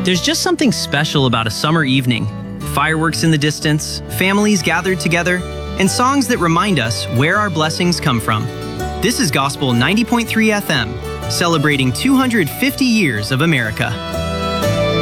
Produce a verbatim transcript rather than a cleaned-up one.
There's just something special about a summer evening. Fireworks in the distance, families gathered together, and songs that remind us where our blessings come from. This is Gospel ninety point three F M, celebrating two hundred fifty years of America.